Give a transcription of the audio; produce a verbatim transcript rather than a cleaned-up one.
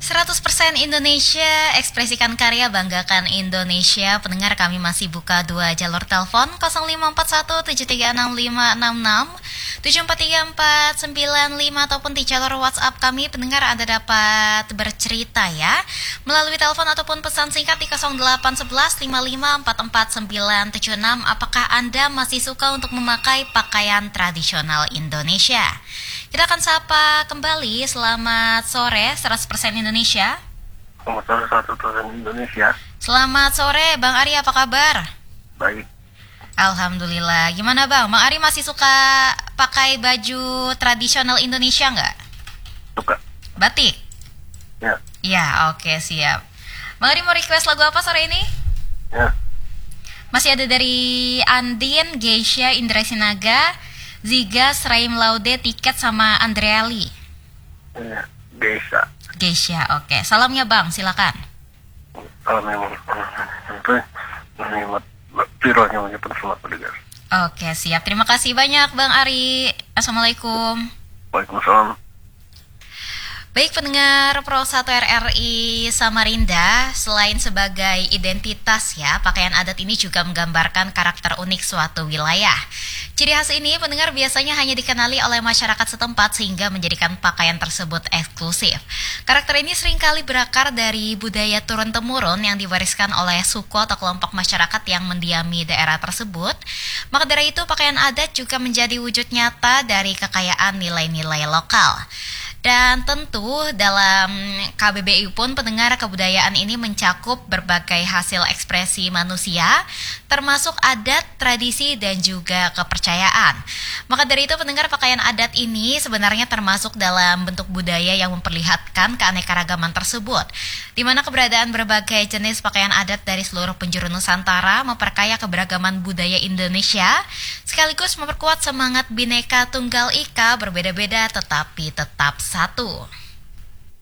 seratus persen Indonesia, ekspresikan karya, banggakan Indonesia. Pendengar, kami masih buka dua jalur telepon nol lima empat satu tujuh tiga enam lima enam enam, tujuh empat tiga empat sembilan lima ataupun di jalur WhatsApp kami. Pendengar, Anda dapat bercerita ya melalui telepon ataupun pesan singkat di nol delapan satu satu lima lima empat empat sembilan tujuh enam. Apakah Anda masih suka untuk memakai pakaian tradisional Indonesia? Kita akan sapa kembali. Selamat sore, seratus persen Indonesia. Selamat sore, seratus persen Indonesia. Selamat sore, Bang Ari, apa kabar? Baik. Alhamdulillah. Gimana Bang? Bang Ari masih suka pakai baju tradisional Indonesia nggak? Suka. Batik? Ya. Ya, oke, siap. Bang Ari mau request lagu apa sore ini? Ya. Masih ada dari Andin, Geisha, Indra Sinaga, Ziga, Sraim Laude, Tiket, sama Andreali. Ya. Geisha. Geisha, oke. Salamnya Bang, silakan. Kalau memang itu menikmat vironya menyebut selamat pendengar. Oke, siap. Terima kasih banyak Bang Ari. Assalamualaikum. Waalaikumsalam. Baik pendengar Pro satu R R I Samarinda, selain sebagai identitas ya, pakaian adat ini juga menggambarkan karakter unik suatu wilayah. Ciri khas ini pendengar biasanya hanya dikenali oleh masyarakat setempat sehingga menjadikan pakaian tersebut eksklusif. Karakter ini seringkali berakar dari budaya turun-temurun yang diwariskan oleh suku atau kelompok masyarakat yang mendiami daerah tersebut. Maka dari itu pakaian adat juga menjadi wujud nyata dari kekayaan nilai-nilai lokal. Dan tentu dalam K B B I pun pendengar kebudayaan ini mencakup berbagai hasil ekspresi manusia, termasuk adat, tradisi, dan juga kepercayaan. Maka dari itu pendengar pakaian adat ini sebenarnya termasuk dalam bentuk budaya yang memperlihatkan keanekaragaman tersebut, di mana keberadaan berbagai jenis pakaian adat dari seluruh penjuru Nusantara memperkaya keberagaman budaya Indonesia, sekaligus memperkuat semangat Bhinneka Tunggal Ika, berbeda-beda tetapi tetap satu.